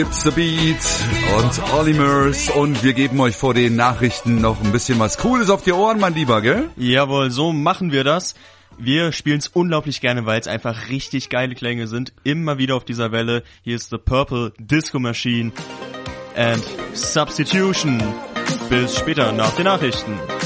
It's the Beat und Olly Murs und wir geben euch vor den Nachrichten noch ein bisschen was Cooles auf die Ohren, mein Lieber, gell? Jawohl, so machen wir das. Wir spielen es unglaublich gerne, weil es einfach richtig geile Klänge sind. Immer wieder auf dieser Welle. Hier ist The Purple Disco Machine and Substitution. Bis später nach den Nachrichten.